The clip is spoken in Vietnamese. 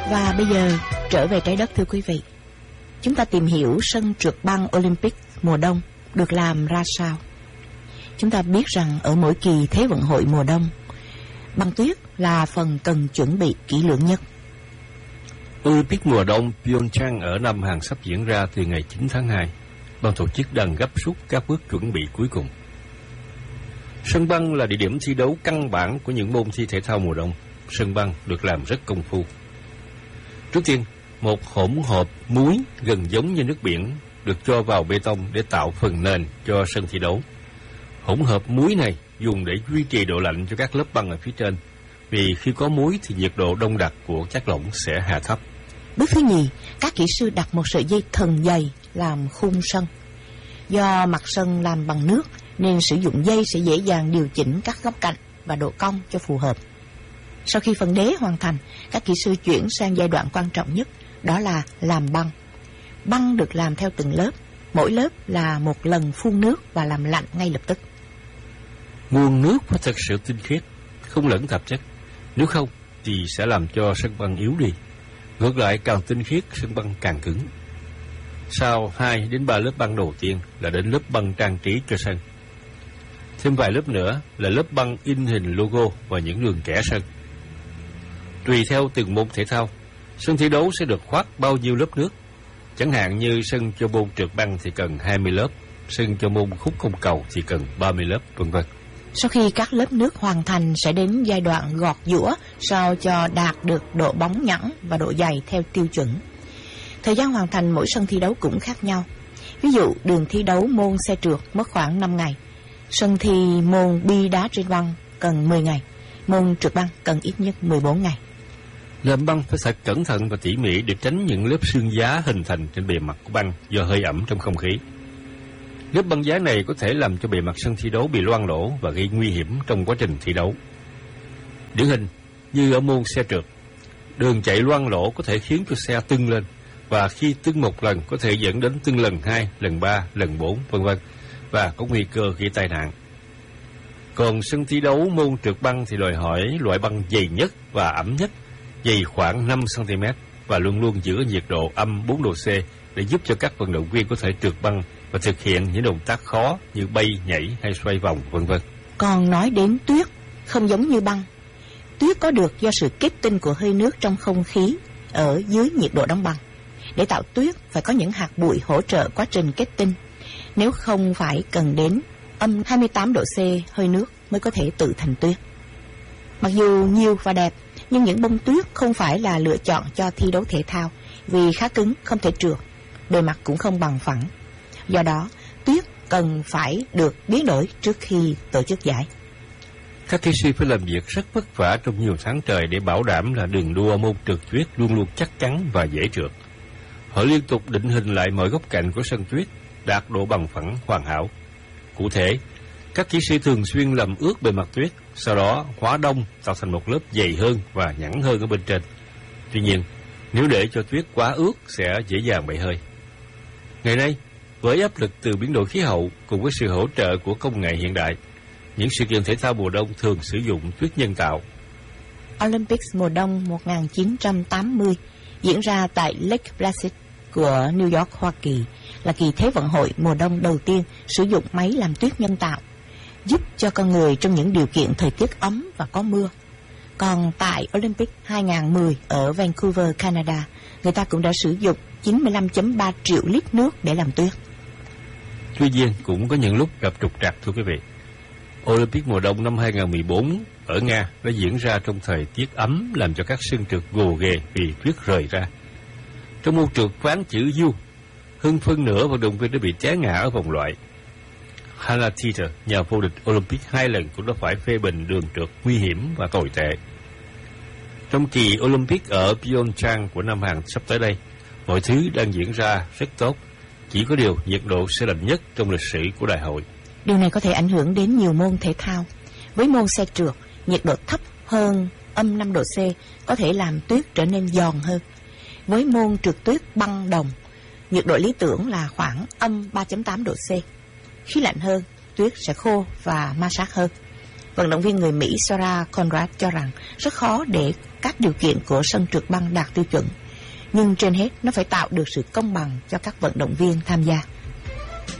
Và bây giờ trở về trái đất thưa quý vị. Chúng ta tìm hiểu sân trượt băng Olympic mùa đông được làm ra sao. Chúng ta biết rằng ở mỗi kỳ Thế vận hội mùa đông, băng tuyết là phần cần chuẩn bị kỹ lưỡng nhất. Olympic mùa đông Pyeongchang ở năm Hàn sắp diễn ra từ ngày 9 tháng 2. Ban tổ chức đang gấp rút các bước chuẩn bị cuối cùng. Sân băng là địa điểm thi đấu căn bản của những môn thi thể thao mùa đông. Sân băng được làm rất công phu. Trước tiên, một hỗn hợp muối gần giống như nước biển được cho vào bê tông để tạo phần nền cho sân thi đấu. Hỗn hợp muối này dùng để duy trì độ lạnh cho các lớp băng ở phía trên, vì khi có muối thì nhiệt độ đông đặc của chất lỏng sẽ hạ thấp. Bước thứ nhì, các kỹ sư đặt một sợi dây thần dày làm khung sân. Do mặt sân làm bằng nước nên sử dụng dây sẽ dễ dàng điều chỉnh các góc cạnh và độ cong cho phù hợp. Sau khi phần đế hoàn thành, các kỹ sư chuyển sang giai đoạn quan trọng nhất, đó là làm băng. Băng được làm theo từng lớp, mỗi lớp là một lần phun nước và làm lạnh ngay lập tức. Nguồn nước phải thật sự tinh khiết, không lẫn tạp chất. Nếu không thì sẽ làm cho sân băng yếu đi. Ngược lại, càng tinh khiết, sân băng càng cứng. Sau 2 đến 3 lớp băng đầu tiên là đến lớp băng trang trí cho sân. Thêm vài lớp nữa là lớp băng in hình logo và những đường kẻ sân. Tùy theo từng môn thể thao, sân thi đấu sẽ được khoác bao nhiêu lớp nước. Chẳng hạn như sân cho môn trượt băng thì cần 20 lớp, sân cho môn khúc không cầu thì cần 30 lớp, vân vân. Sau khi các lớp nước hoàn thành sẽ đến giai đoạn gọt giũa sao cho đạt được độ bóng nhẵn và độ dày theo tiêu chuẩn. Thời gian hoàn thành mỗi sân thi đấu cũng khác nhau. Ví dụ đường thi đấu môn xe trượt mất khoảng 5 ngày, sân thi môn bi đá trên băng cần 10 ngày, môn trượt băng cần ít nhất 14 ngày. Làm băng phải thật cẩn thận và tỉ mỉ để tránh những lớp sương giá hình thành trên bề mặt của băng do hơi ẩm trong không khí. Lớp băng giá này có thể làm cho bề mặt sân thi đấu bị loang lổ và gây nguy hiểm trong quá trình thi đấu. Điển hình như ở môn xe trượt, đường chạy loang lổ có thể khiến cho xe tưng lên, và khi tưng một lần có thể dẫn đến tưng lần 2, lần 3, lần 4, vân vân, và có nguy cơ gây tai nạn. Còn sân thi đấu môn trượt băng thì đòi hỏi loại băng dày nhất và ẩm nhất, dày khoảng 5 cm và luôn luôn giữ nhiệt độ âm 4 độ C để giúp cho các vận động viên có thể trượt băng và thực hiện những động tác khó như bay, nhảy hay xoay vòng, vân vân. Còn nói đến tuyết, không giống như băng. Tuyết có được do sự kết tinh của hơi nước trong không khí ở dưới nhiệt độ đóng băng. Để tạo tuyết phải có những hạt bụi hỗ trợ quá trình kết tinh. Nếu không phải cần đến âm 28 độ C hơi nước mới có thể tự thành tuyết. Mặc dù nhiều và đẹp, nhưng những bông tuyết không phải là lựa chọn cho thi đấu thể thao vì khá cứng, không thể trượt, bề mặt cũng không bằng phẳng. Do đó, tuyết cần phải được biến đổi trước khi tổ chức giải. Các kỹ sư phải làm việc rất vất vả trong nhiều tháng trời để bảo đảm là đường đua môn trượt tuyết luôn luôn chắc chắn và dễ trượt. Họ liên tục định hình lại mọi góc cạnh của sân tuyết, đạt độ bằng phẳng hoàn hảo. Cụ thể, các kỹ sư thường xuyên làm ướt bề mặt tuyết, sau đó hóa đông tạo thành một lớp dày hơn và nhẵn hơn ở bên trên. Tuy nhiên, nếu để cho tuyết quá ướt sẽ dễ dàng bậy hơi. Ngày nay, với áp lực từ biến đổi khí hậu cùng với sự hỗ trợ của công nghệ hiện đại, những sự kiện thể thao mùa đông thường sử dụng tuyết nhân tạo. Olympics mùa đông 1980 diễn ra tại Lake Placid của New York, Hoa Kỳ, là kỳ Thế vận hội mùa đông đầu tiên sử dụng máy làm tuyết nhân tạo, giúp cho con người trong những điều kiện thời tiết ấm và có mưa. Còn tại Olympic 2010 ở Vancouver, Canada, người ta cũng đã sử dụng 95.3 triệu lít nước để làm tuyết. Tuy nhiên, cũng có những lúc gặp trục trặc, thưa quý vị. Olympic mùa đông năm 2014 ở Nga đã diễn ra trong thời tiết ấm, làm cho các sân trượt gồ ghề vì tuyết rời ra. Trong môn trượt ván chữ U, hơn phân nửa vận động viên đã bị té ngã ở vòng loại. Hannah Teeter, nhà vô địch Olympic 2 lần, cũng đã phải phê bình đường trượt nguy hiểm và tồi tệ. Trong kỳ Olympic ở Pyeongchang của năm Hàn sắp tới đây, mọi thứ đang diễn ra rất tốt. Chỉ có điều nhiệt độ sẽ lạnh nhất trong lịch sử của đại hội. Điều này có thể ảnh hưởng đến nhiều môn thể thao. Với môn xe trượt, nhiệt độ thấp hơn âm 5 độ C có thể làm tuyết trở nên giòn hơn. Với môn trượt tuyết băng đồng, nhiệt độ lý tưởng là khoảng âm 3.8 độ C. Khi lạnh hơn, tuyết sẽ khô và ma sát hơn. Vận động viên người Mỹ Sarah Conrad cho rằng rất khó để các điều kiện của sân trượt băng đạt tiêu chuẩn, nhưng trên hết nó phải tạo được sự công bằng cho các vận động viên tham gia.